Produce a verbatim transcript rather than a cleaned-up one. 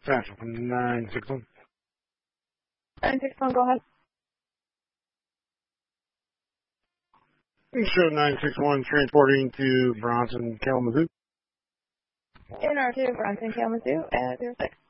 Satchel from nine six one. nine six one, go ahead. Show nine six one transporting to Bronson, Kalamazoo. In R two, Bronson, Kalamazoo, at zero six.